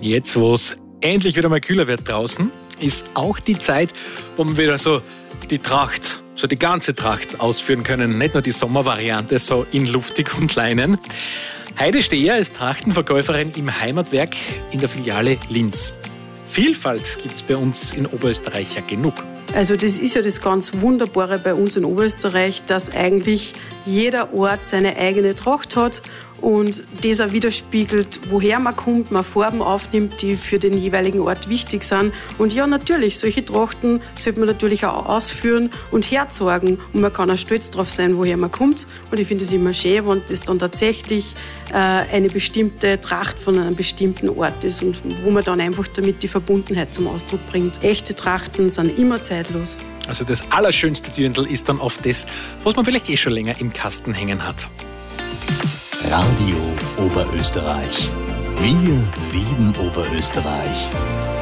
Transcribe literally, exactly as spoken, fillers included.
Jetzt, wo es endlich wieder mal kühler wird draußen, ist auch die Zeit, wo wir wieder so die Tracht, so die ganze Tracht ausführen können. Nicht nur die Sommervariante, so in luftig und Leinen. Heide Steher ist Trachtenverkäuferin im Heimatwerk in der Filiale Linz. Vielfalt gibt es bei uns in Oberösterreich ja genug. Also das ist ja das ganz Wunderbare bei uns in Oberösterreich, dass eigentlich jeder Ort seine eigene Tracht hat und das auch widerspiegelt, woher man kommt, man Farben aufnimmt, die für den jeweiligen Ort wichtig sind. Und ja, natürlich, solche Trachten sollte man natürlich auch ausführen und herzeigen. Und man kann auch stolz darauf sein, woher man kommt. Und ich finde es immer schön, wenn das dann tatsächlich äh, eine bestimmte Tracht von einem bestimmten Ort ist und wo man dann einfach damit die Verbundenheit zum Ausdruck bringt. Echte Trachten sind immer zeitlos. Also das allerschönste Dirndl ist dann oft das, was man vielleicht eh schon länger im Kasten hängen hat. Radio Oberösterreich. Wir lieben Oberösterreich.